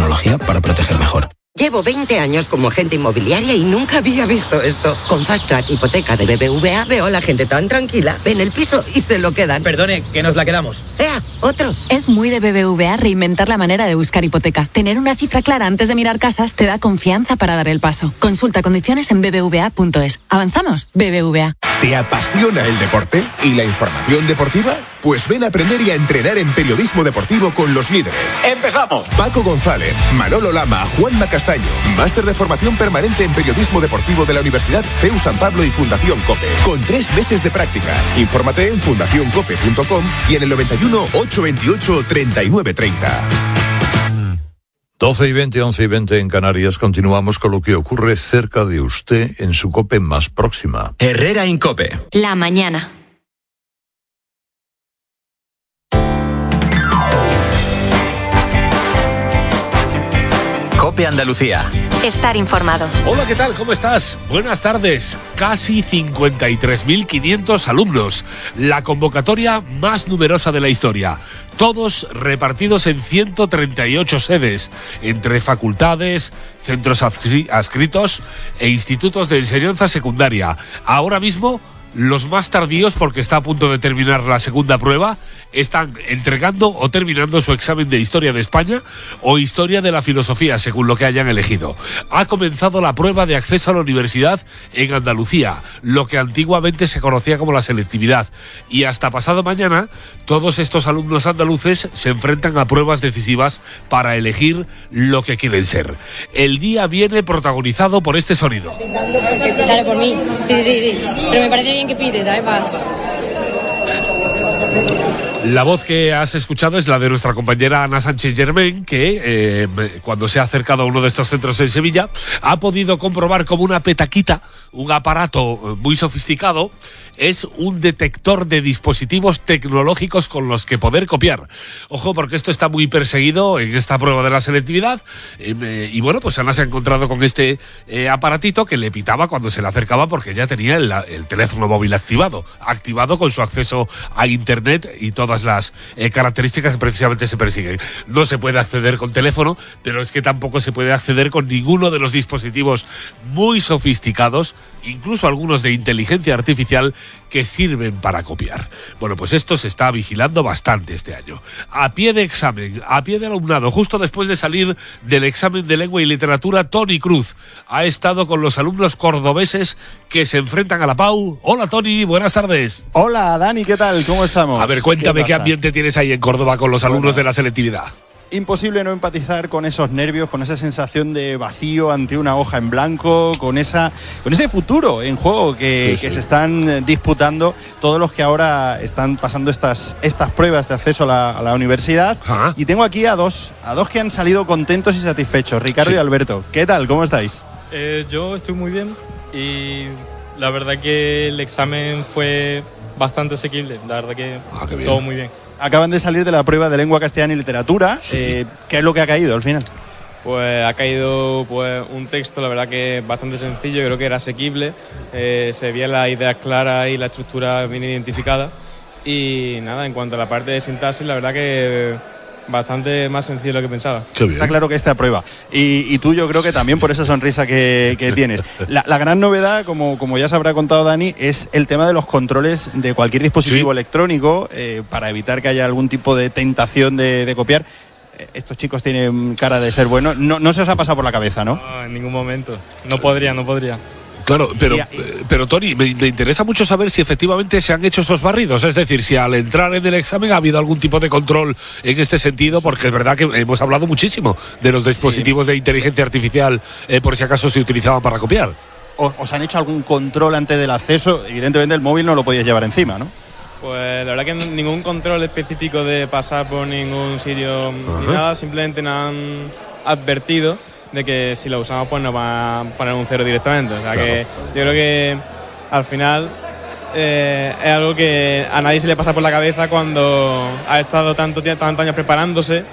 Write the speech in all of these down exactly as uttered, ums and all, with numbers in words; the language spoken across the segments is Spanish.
tecnología para proteger mejor. Llevo veinte años como agente inmobiliaria y nunca había visto esto. Con Fast Track Hipoteca de B B V A veo a la gente tan tranquila, ven el piso y se lo quedan. Perdone, que nos la quedamos. ¡Ea! ¡Otro! Es muy de B B V A reinventar la manera de buscar hipoteca. Tener una cifra clara antes de mirar casas te da confianza para dar el paso. Consulta condiciones en b b v a punto es. ¿Avanzamos? B B V A. ¿Te apasiona el deporte y la información deportiva? Pues ven a aprender y a entrenar en periodismo deportivo con los líderes. ¡Empezamos! Paco González, Manolo Lama, Juanma Castaño. Máster de formación permanente en periodismo deportivo de la Universidad C E U San Pablo y Fundación COPE. Con tres meses de prácticas. Infórmate en fundación cope punto com y en el noventa y uno, ochocientos veintiocho, treinta y nueve treinta. doce y veinte, once y veinte en Canarias. Continuamos con lo que ocurre cerca de usted en su COPE más próxima. Herrera en COPE. La mañana. COPE Andalucía. Estar informado. Hola, ¿qué tal? ¿Cómo estás? Buenas tardes. Casi cincuenta y tres mil quinientos alumnos. La convocatoria más numerosa de la historia. Todos repartidos en ciento treinta y ocho sedes, entre facultades, centros adscritos e institutos de enseñanza secundaria. Ahora mismo, los más tardíos, porque está a punto de terminar la segunda prueba, están entregando o terminando su examen de Historia de España o Historia de la Filosofía, según lo que hayan elegido. Ha comenzado la prueba de acceso a la universidad en Andalucía, lo que antiguamente se conocía como la selectividad. Y hasta pasado mañana, todos estos alumnos andaluces se enfrentan a pruebas decisivas para elegir lo que quieren ser. El día viene protagonizado por este sonido. Claro, por mí. Sí, sí, sí. Pero me parece bien que pides, ¿sabes? Va. La voz que has escuchado es la de nuestra compañera Ana Sánchez Germain, que eh, cuando se ha acercado a uno de estos centros en Sevilla ha podido comprobar como una petaquita, un aparato muy sofisticado, es un detector de dispositivos tecnológicos con los que poder copiar. Ojo, porque esto está muy perseguido en esta prueba de la selectividad eh, y bueno, pues Ana se ha encontrado con este eh, aparatito que le pitaba cuando se le acercaba, porque ya tenía el, el teléfono móvil activado, activado con su acceso a internet y todas las eh, características que precisamente se persiguen. No se puede acceder con teléfono, pero es que tampoco se puede acceder con ninguno de los dispositivos muy sofisticados, incluso algunos de inteligencia artificial, que sirven para copiar. Bueno, pues esto se está vigilando bastante este año. A pie de examen, a pie de alumnado, justo después de salir del examen de lengua y literatura, Toni Cruz ha estado con los alumnos cordobeses que se enfrentan a la PAU. Hola, Toni, buenas tardes. Hola, Dani, ¿qué tal? ¿Cómo estamos? A ver, cuéntame qué, qué ambiente tienes ahí en Córdoba con los alumnos bueno. de la selectividad. Imposible no empatizar con esos nervios, con esa sensación de vacío ante una hoja en blanco, con esa, con ese futuro en juego que, sí, sí. que se están disputando todos los que ahora están pasando estas, estas pruebas de acceso a la, a la universidad. Ajá. Y tengo aquí a dos, a dos que han salido contentos y satisfechos, Ricardo sí. y Alberto. ¿Qué tal? ¿Cómo estáis? Eh, yo estoy muy bien y la verdad que el examen fue bastante asequible, la verdad que ah, todo muy bien. Acaban de salir de la prueba de lengua castellana y literatura. Sí. Eh, ¿Qué es lo que ha caído al final? Pues ha caído pues, un texto, la verdad que bastante sencillo, creo que era asequible. Eh, se veían las ideas claras y la estructura bien identificada. Y nada, en cuanto a la parte de sintaxis, la verdad que bastante más sencillo de lo que pensaba. Qué bien. Está claro que esta prueba. Y, y tú yo creo que también por esa sonrisa que, que tienes. La, la gran novedad, como, como ya se habrá contado Dani, es el tema de los controles de cualquier dispositivo sí. electrónico eh, para evitar que haya algún tipo de tentación de, de copiar. Estos chicos tienen cara de ser buenos. No, no se os ha pasado por la cabeza, ¿no? No, en ningún momento. No podría, no podría. Claro, pero, pero Toni, me, me interesa mucho saber si efectivamente se han hecho esos barridos, es decir, si al entrar en el examen ha habido algún tipo de control en este sentido, porque es verdad que hemos hablado muchísimo de los dispositivos sí. de inteligencia artificial, eh, por si acaso se utilizaban para copiar. ¿Os, ¿Os han hecho algún control antes del acceso? Evidentemente el móvil no lo podíais llevar encima, ¿no? Pues la verdad que ningún control específico de pasar por ningún sitio Ajá. ni nada, simplemente nos han advertido de que si lo usamos pues nos va a poner un cero directamente. O sea claro. que yo creo que al final eh, es algo que a nadie se le pasa por la cabeza cuando ha estado tanto, tantos años preparándose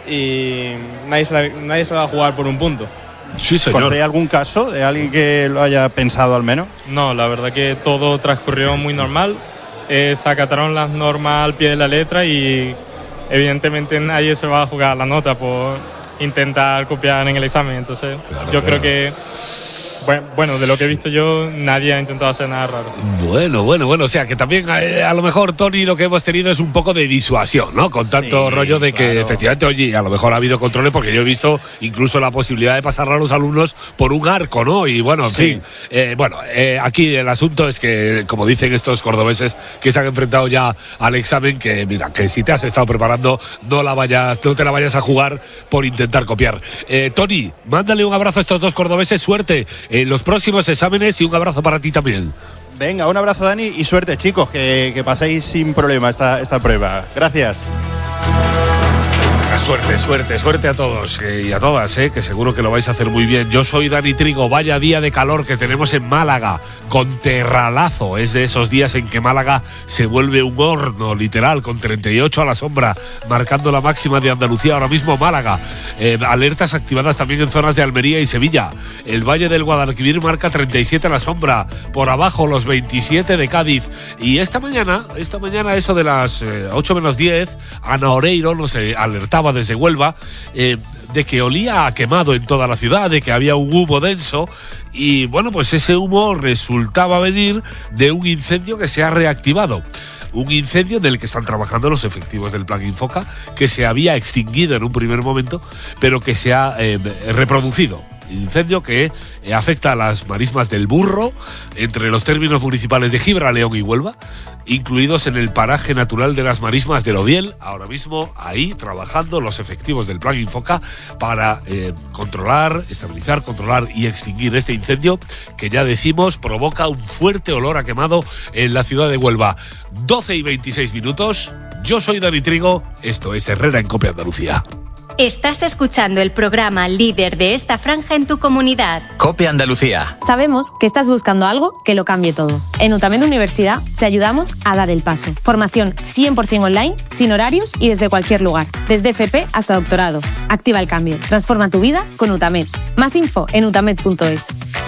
y nadie se, la, nadie se va a jugar por un punto. Sí, señor. ¿Hay algún caso de alguien que lo haya pensado al menos? No, la verdad que todo transcurrió muy normal. Eh, se acataron las normas al pie de la letra y evidentemente nadie se va a jugar la nota por intentar copiar en el examen. Entonces Claro, yo claro. creo que, bueno, bueno, de lo que he visto yo, nadie ha intentado hacer nada raro. Bueno, bueno, bueno, o sea que también eh, a lo mejor, Tony, lo que hemos tenido es un poco de disuasión, ¿no? Con tanto Sí, rollo de que claro. efectivamente, oye, a lo mejor ha habido controles, porque yo he visto incluso la posibilidad de pasar a los alumnos por un arco, ¿no? Y bueno, en Sí. fin, eh, bueno, eh, aquí el asunto es que, como dicen estos cordobeses que se han enfrentado ya al examen, que mira, que si te has estado preparando, no la vayas, no te la vayas a jugar por intentar copiar. Eh, Tony, mándale un abrazo a estos dos cordobeses, suerte en los próximos exámenes y un abrazo para ti también. Venga, un abrazo, Dani, y suerte, chicos, que, que paséis sin problema esta, esta prueba. Gracias. Suerte, suerte, suerte a todos eh, y a todas, eh, que seguro que lo vais a hacer muy bien. Yo soy Dani Trigo, vaya día de calor que tenemos en Málaga, con terralazo. Es de esos días en que Málaga se vuelve un horno, literal, con treinta y ocho a la sombra, marcando la máxima de Andalucía ahora mismo Málaga. Eh, alertas activadas también en zonas de Almería y Sevilla. El Valle del Guadalquivir marca treinta y siete a la sombra, por abajo los veintisiete de Cádiz. Y esta mañana, esta mañana eso de las eh, ocho menos diez, Ana Oreiro nos eh, alertaba desde Huelva eh, de que olía a quemado en toda la ciudad, de que había un humo denso y bueno, pues ese humo resultaba venir de un incendio que se ha reactivado. Un incendio del que están trabajando los efectivos del Plan Infoca, que se había extinguido en un primer momento, pero que se ha eh, reproducido. Incendio que eh, afecta a las marismas del Burro, entre los términos municipales de Gibra, León y Huelva, incluidos en el paraje natural de las marismas del Odiel. Ahora mismo ahí trabajando los efectivos del Plan Infoca para eh, controlar, estabilizar, controlar y extinguir este incendio que, ya decimos, provoca un fuerte olor a quemado en la ciudad de Huelva. doce y veintiséis minutos, yo soy Dani Trigo, esto es Herrera en Cope Andalucía. Estás escuchando el programa líder de esta franja en tu comunidad. Cope Andalucía. Sabemos que estás buscando algo que lo cambie todo. En UTAMED Universidad te ayudamos a dar el paso. Formación cien por ciento online, sin horarios y desde cualquier lugar. Desde F P hasta doctorado. Activa el cambio. Transforma tu vida con UTAMED. Más info en utamed punto es.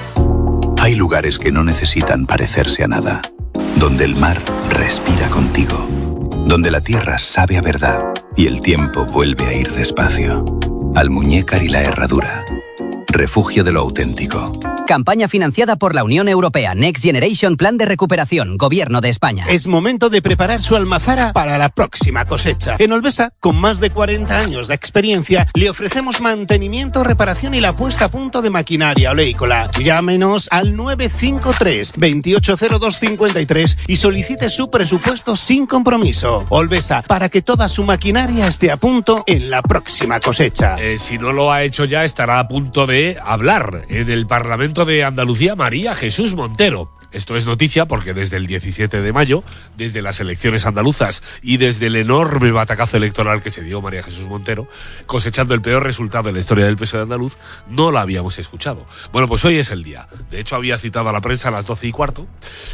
Hay lugares que no necesitan parecerse a nada. Donde el mar respira contigo. Donde la tierra sabe a verdad y el tiempo vuelve a ir despacio. Almuñécar y la Herradura. Refugio de lo auténtico. Campaña financiada por la Unión Europea. Next Generation Plan de Recuperación. Gobierno de España. Es momento de preparar su almazara para la próxima cosecha. En Olvesa, con más de cuarenta años de experiencia, le ofrecemos mantenimiento, reparación y la puesta a punto de maquinaria oleícola. Llámenos al nueve cinco tres, veintiocho cero dos cincuenta y tres y solicite su presupuesto sin compromiso. Olvesa, para que toda su maquinaria esté a punto en la próxima cosecha. Eh, si no lo ha hecho ya, estará a punto de hablar en el Parlamento de Andalucía María Jesús Montero. Esto es noticia porque desde el diecisiete de mayo, desde las elecciones andaluzas y desde el enorme batacazo electoral que se dio María Jesús Montero, cosechando el peor resultado en la historia del P S O E andaluz, no la habíamos escuchado. Bueno, pues hoy es el día. De hecho, había citado a la prensa a las doce y cuarto.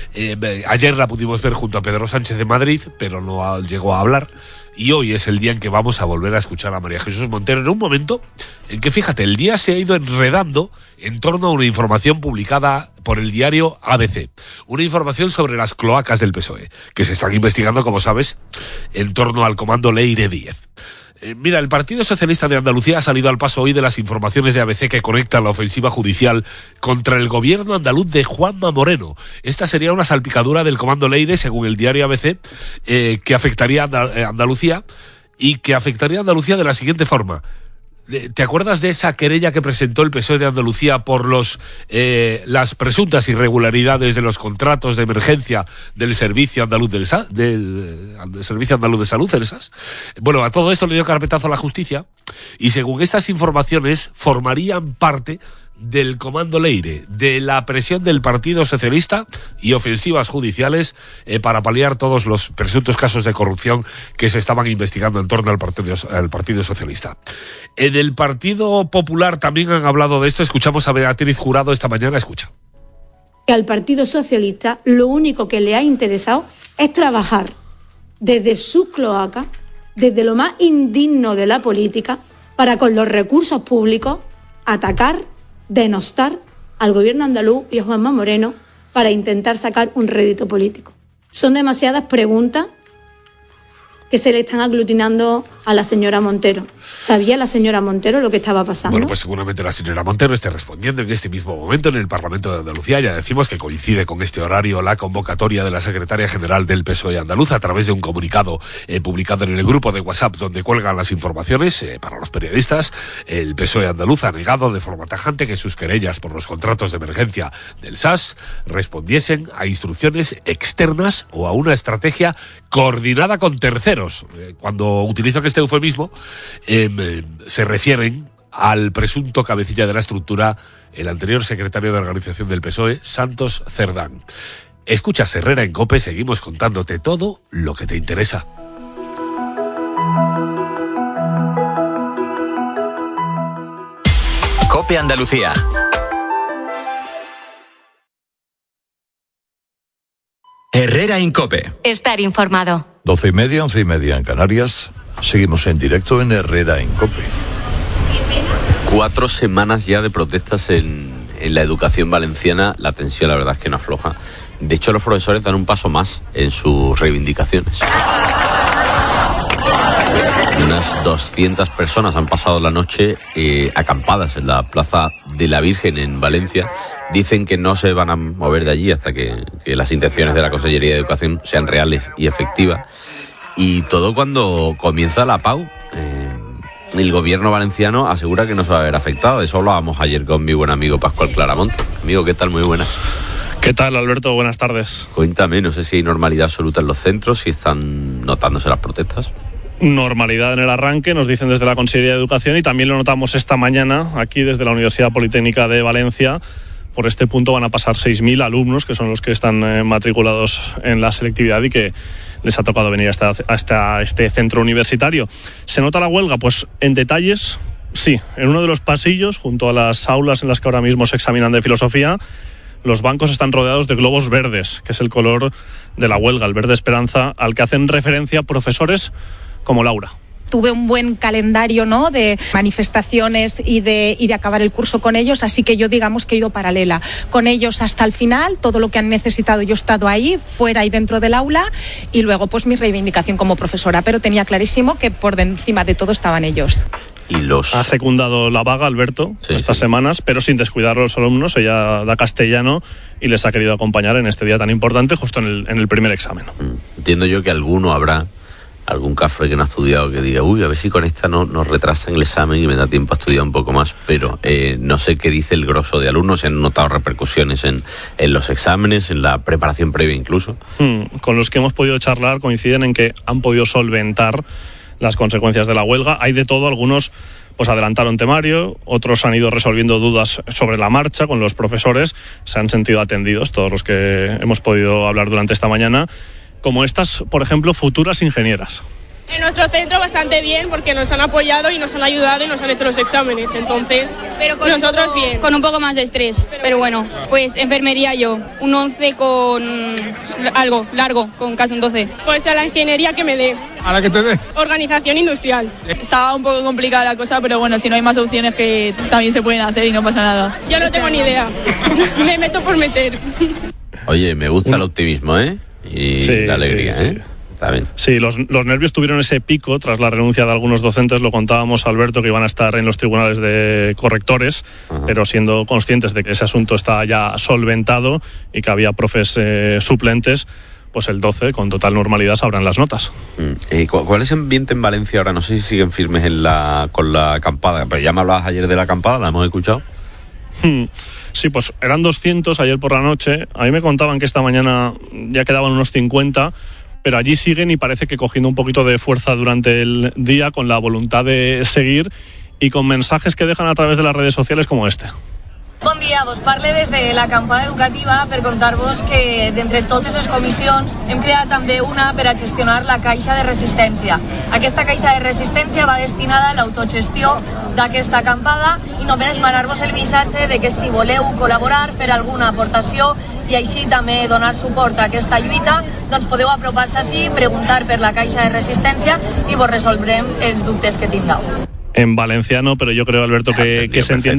Eh, ayer la pudimos ver junto a Pedro Sánchez de Madrid, pero no ha, llegó a hablar. Y hoy es el día en que vamos a volver a escuchar a María Jesús Montero, en un momento en que, fíjate, el día se ha ido enredando en torno a una información publicada por el diario A B C. Una información sobre las cloacas del P S O E, que se están investigando, como sabes, en torno al comando Leire diez. Eh, mira, el Partido Socialista de Andalucía ha salido al paso hoy de las informaciones de A B C que conectan la ofensiva judicial contra el gobierno andaluz de Juanma Moreno. Esta sería una salpicadura del comando Leire, según el diario A B C, eh, que afectaría a Andalucía y que afectaría a Andalucía de la siguiente forma. ¿Te acuerdas de esa querella que presentó el P S O E de Andalucía por los eh, las presuntas irregularidades de los contratos de emergencia del Servicio Andaluz del, Sa- del, del Servicio Andaluz de Salud, el S A S? Bueno, a todo esto le dio carpetazo a la justicia y, según estas informaciones, formarían parte del comando Leire, de la presión del Partido Socialista y ofensivas judiciales eh, para paliar todos los presuntos casos de corrupción que se estaban investigando en torno al Partido, al Partido Socialista. En el Partido Popular también han hablado de esto. Escuchamos a Beatriz Jurado esta mañana. Escucha. Al Partido Socialista lo único que le ha interesado es trabajar desde su cloaca, desde lo más indigno de la política, para con los recursos públicos atacar, denostar al gobierno andaluz y a Juanma Moreno para intentar sacar un rédito político. Son demasiadas preguntas que se le están aglutinando a la señora Montero. ¿Sabía la señora Montero lo que estaba pasando? Bueno, pues seguramente la señora Montero esté respondiendo en este mismo momento en el Parlamento de Andalucía. Ya decimos que coincide con este horario la convocatoria de la secretaria general del P S O E andaluz a través de un comunicado eh, publicado en el grupo de WhatsApp donde cuelgan las informaciones eh, para los periodistas. El P S O E andaluz ha negado de forma tajante que sus querellas por los contratos de emergencia del S A S respondiesen a instrucciones externas o a una estrategia coordinada con terceros. Cuando utilizan este eufemismo, eh, se refieren al presunto cabecilla de la estructura, el anterior secretario de organización del P S O E, Santos Cerdán. Escuchas Herrera en COPE, seguimos contándote todo lo que te interesa. COPE Andalucía. Herrera en COPE. Estar informado. Doce y media, once y media en Canarias. Seguimos en directo en Herrera en COPE. Cuatro semanas ya de protestas en, en la educación valenciana. La tensión, la verdad, es que no afloja. De hecho, los profesores dan un paso más en sus reivindicaciones. Unas doscientas personas han pasado la noche eh, acampadas en la Plaza de la Virgen en Valencia. Dicen que no se van a mover de allí hasta que, que las intenciones de la Consellería de Educación sean reales y efectivas. Y todo cuando comienza la PAU. Eh, el gobierno valenciano asegura que no se va a ver afectado. De eso hablábamos ayer con mi buen amigo Pascual Claramonte. Amigo, ¿qué tal? Muy buenas. ¿Qué tal, Alberto? Buenas tardes. Cuéntame, no sé si hay normalidad absoluta en los centros, si están notándose las protestas. Normalidad en el arranque, nos dicen desde la Consellería de Educación, y también lo notamos esta mañana aquí desde la Universidad Politécnica de Valencia. Por este punto van a pasar seis mil alumnos, que son los que están eh, matriculados en la selectividad y que les ha tocado venir hasta, hasta este centro universitario. ¿Se nota la huelga? Pues en detalles, sí. En uno de los pasillos, junto a las aulas en las que ahora mismo se examinan de filosofía, los bancos están rodeados de globos verdes, que es el color de la huelga, el verde esperanza, al que hacen referencia profesores como Laura. Tuve un buen calendario, ¿no?, de manifestaciones y de, y de acabar el curso con ellos, así que yo digamos que he ido paralela con ellos hasta el final. Todo lo que han necesitado yo he estado ahí, fuera y dentro del aula, y luego pues mi reivindicación como profesora, pero tenía clarísimo que por encima de todo estaban ellos. Y los... Ha secundado la vaga, Alberto, sí, estas sí. semanas, pero sin descuidar a los alumnos. Ella da castellano y les ha querido acompañar en este día tan importante, justo en el, en el primer examen. Entiendo yo que alguno habrá, algún cafre que no ha estudiado, que diga, uy, a ver si con esta no nos retrasan el examen y me da tiempo a estudiar un poco más, pero eh, no sé qué dice el grosso de alumnos. Se han notado repercusiones en, en los exámenes, en la preparación previa incluso. Hmm, con los que hemos podido charlar coinciden en que han podido solventar las consecuencias de la huelga. Hay de todo, algunos pues adelantaron temario, otros han ido resolviendo dudas sobre la marcha con los profesores, se han sentido atendidos todos los que hemos podido hablar durante esta mañana, como estas, por ejemplo, futuras ingenieras. En nuestro centro bastante bien, porque nos han apoyado y nos han ayudado y nos han hecho los exámenes, entonces pero con nosotros poco, bien. Con un poco más de estrés, pero, pero bueno, pues enfermería yo, un once con algo largo, con casi un doce. Pues a la ingeniería que me dé. ¿A la que te dé? Organización industrial. Estaba un poco complicada la cosa, pero bueno, si no hay más opciones que también se pueden hacer y no pasa nada. Yo no tengo ni idea, me meto por meter. Oye, me gusta el optimismo, ¿eh? Y sí, la alegría, sí, ¿eh? Sí. Sí, los, los nervios tuvieron ese pico tras la renuncia de algunos docentes. Lo contábamos, Alberto, que iban a estar en los tribunales de correctores, ajá, pero siendo conscientes de que ese asunto está ya solventado y que había profes eh, suplentes, pues el doce, con total normalidad, sabrán las notas. Eh, ¿Cuál es el ambiente en Valencia ahora? No sé si siguen firmes en la, con la acampada, pero ya me hablabas ayer de la acampada, ¿la hemos escuchado? Hmm. Sí, pues eran doscientos ayer por la noche. A mí me contaban que esta mañana ya quedaban unos cincuenta, pero allí siguen y parece que cogiendo un poquito de fuerza durante el día, con la voluntad de seguir y con mensajes que dejan a través de las redes sociales como este. Bon dia, vos parle des de l'acampada educativa per contar-vos que d'entre totes les comissions hem creat també una per a gestionar la caixa de resistència. Aquesta caixa de resistència va destinada a l'autogestió d'aquesta acampada i només manar-vos el missatge de que si voleu col·laborar, fer alguna aportació i així també donar suport a aquesta lluita, doncs podeu apropar-se així, preguntar per la caixa de resistència i vos resolvrem els dubtes que tingueu. En valenciano, pero yo creo, Alberto, que, que se entiende